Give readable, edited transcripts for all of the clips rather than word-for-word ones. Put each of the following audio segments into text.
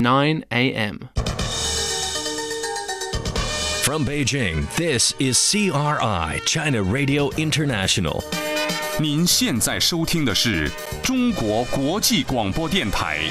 9 a.m. From Beijing, this is CRI, China Radio International. 您现在收听的是中国国际广播电台。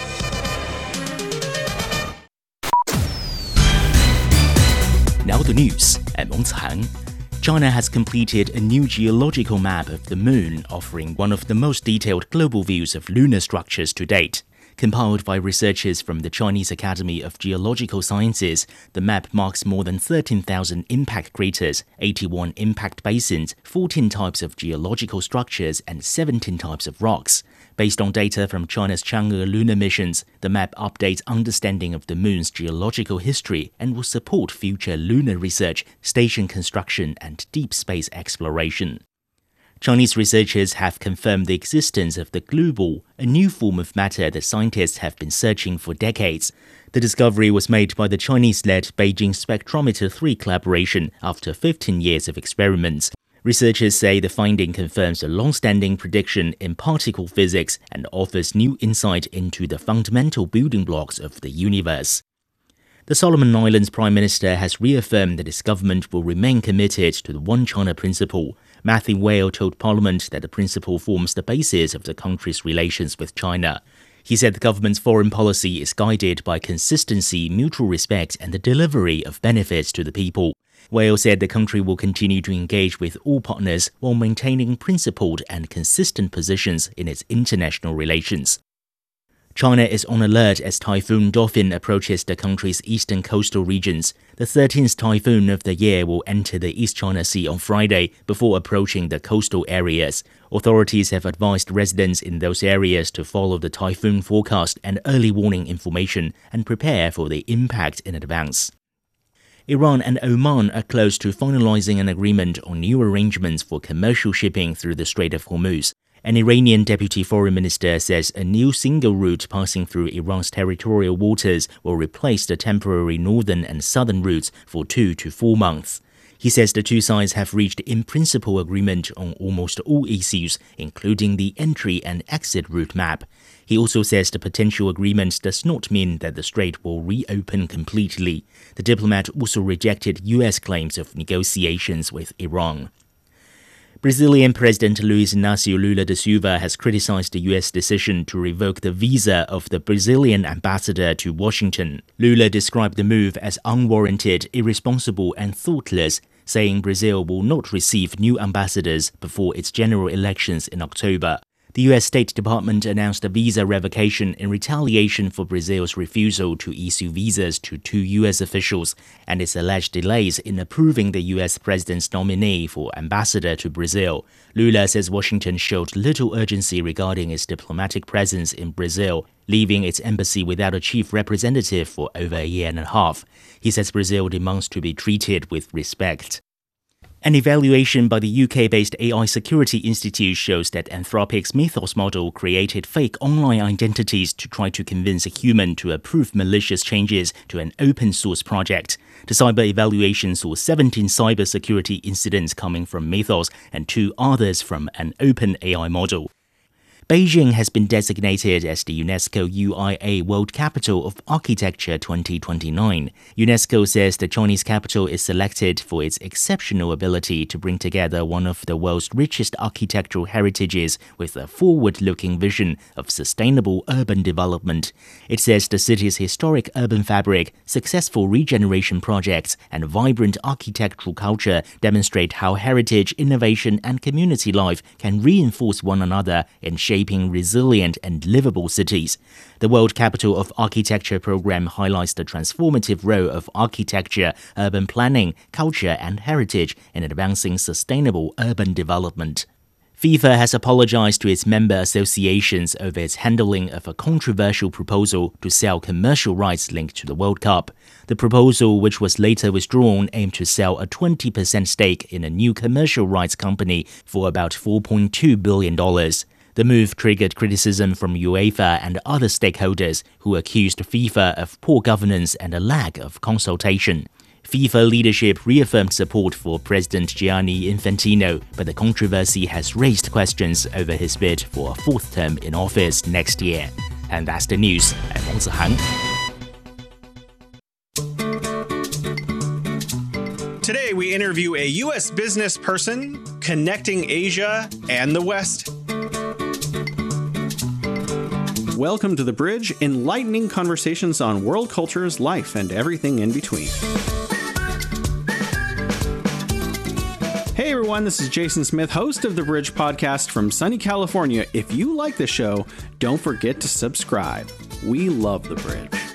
Now the news at Mengcang. China has completed a new geological map of the Moon, offering one of the most detailed global views of lunar structures to date. Compiled by researchers from the Chinese Academy of Geological Sciences, the map marks more than 13,000 impact craters, 81 impact basins, 14 types of geological structures, and 17 types of rocks. Based on data from China's Chang'e lunar missions, the map updates understanding of the Moon's geological history and will support future lunar research, station construction, and deep space exploration. Chinese researchers have confirmed the existence of the globule, a new form of matter that scientists have been searching for decades. The discovery was made by the Chinese-led Beijing Spectrometer 3 collaboration after 15 years of experiments. Researchers say the finding confirms a long-standing prediction in particle physics and offers new insight into the fundamental building blocks of the universe. The Solomon Islands Prime Minister has reaffirmed that his government will remain committed to the One China principle. Matthew Wale told Parliament that the principle forms the basis of the country's relations with China. He said the government's foreign policy is guided by consistency, mutual respect, and the delivery of benefits to the people. Wale said the country will continue to engage with all partners while maintaining principled and consistent positions in its international relations. China is on alert as Typhoon Dolphin approaches the country's eastern coastal regions. The 13th typhoon of the year will enter the East China Sea on Friday before approaching the coastal areas. Authorities have advised residents in those areas to follow the typhoon forecast and early warning information and prepare for the impact in advance. Iran and Oman are close to finalizing an agreement on new arrangements for commercial shipping through the Strait of Hormuz. An Iranian deputy foreign minister says a new single route passing through Iran's territorial waters will replace the temporary northern and southern routes for 2 to 4 months. He says the two sides have reached in-principle agreement on almost all issues, including the entry and exit route map. He also says the potential agreement does not mean that the strait will reopen completely. The diplomat also rejected U.S. claims of negotiations with Iran. Brazilian President Luiz Inácio Lula da Silva has criticized the U.S. decision to revoke the visa of the Brazilian ambassador to Washington. Lula described the move as unwarranted, irresponsible, and thoughtless, saying Brazil will not receive new ambassadors before its general elections in October. The U.S. State Department announced a visa revocation in retaliation for Brazil's refusal to issue visas to 2 U.S. officials and its alleged delays in approving the U.S. president's nominee for ambassador to Brazil. Lula says Washington showed little urgency regarding its diplomatic presence in Brazil, leaving its embassy without a chief representative for over a year and a half. He says Brazil demands to be treated with respect. An evaluation by the UK-based AI Security Institute shows that Anthropic's Mythos model created fake online identities to try to convince a human to approve malicious changes to an open-source project. The cyber evaluation saw 17 cybersecurity incidents coming from Mythos and 2 others from an open AI model. Beijing has been designated as the UNESCO UIA World Capital of Architecture 2029. UNESCO says the Chinese capital is selected for its exceptional ability to bring together one of the world's richest architectural heritages with a forward-looking vision of sustainable urban development. It says the city's historic urban fabric, successful regeneration projects, and vibrant architectural culture demonstrate how heritage, innovation, and community life can reinforce one another in shaping resilient and livable cities. The World Capital of Architecture program highlights the transformative role of architecture, urban planning, culture, and heritage in advancing sustainable urban development. FIFA has apologized to its member associations over its handling of a controversial proposal to sell commercial rights linked to the World Cup. The proposal, which was later withdrawn, aimed to sell a 20% stake in a new commercial rights company for about $4.2 billion. The move triggered criticism from UEFA and other stakeholders who accused FIFA of poor governance and a lack of consultation. FIFA leadership reaffirmed support for President Gianni Infantino, but the controversy has raised questions over his bid for a 4th term in office next year. And that's the news. I'm Wang Zihang. interview a U.S. business person connecting Asia and the West. Welcome to The Bridge, enlightening conversations on world cultures, life, and everything in between. Hey everyone, this is Jason Smith, host of The Bridge podcast from sunny California. If you like the show, don't forget to subscribe. We love The Bridge.